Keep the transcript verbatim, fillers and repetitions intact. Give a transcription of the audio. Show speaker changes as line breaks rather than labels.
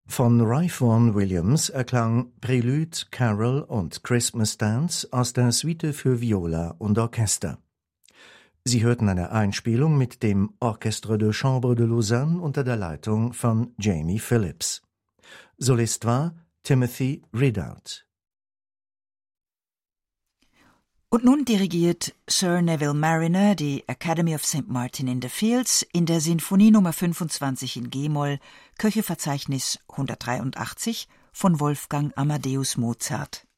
Von Ralph Vaughan Williams erklang Prelude, Carol und Christmas Dance aus der Suite für Viola und Orchester. Sie hörten eine Einspielung mit dem Orchestre de Chambre de Lausanne unter der Leitung von Jamie Phillips. Solist war Timothy Ridout.
Und nun dirigiert Sir Neville Marriner die Academy of Saint Martin in the Fields in der Sinfonie Nummer fünfundzwanzig in G-Moll, Köchelverzeichnis hundertdreiundachtzig von Wolfgang Amadeus Mozart.